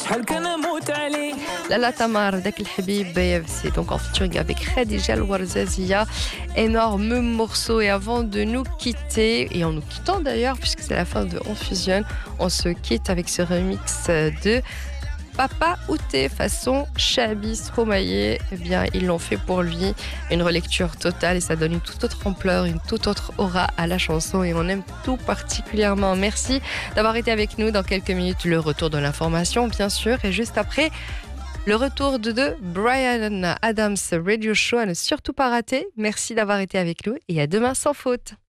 Lala Tamar, Dak El Habib, c'est donc en featuring avec Khadija El Warzazia. Énorme morceau. Et avant de nous quitter, et en nous quittant d'ailleurs, puisque c'est la fin de On Fusionne, on se quitte avec ce remix de Papa Outé façon Chabi Stromae. Eh bien, ils l'ont fait pour lui. Une relecture totale et ça donne une toute autre ampleur, une toute autre aura à la chanson et on aime tout particulièrement. Merci d'avoir été avec nous. Dans quelques minutes, le retour de l'information, bien sûr. Et juste après, le retour de Brian Adams Radio Show à ne surtout pas rater. Merci d'avoir été avec nous et à demain sans faute.